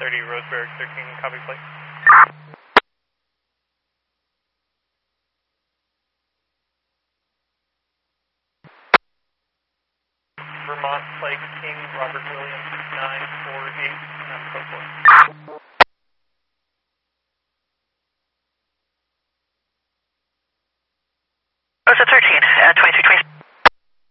30 Roseburg, 13, copy plate. Vermont Flight King, Robert Williams, 948, code 4. Oh, it's a 13, 23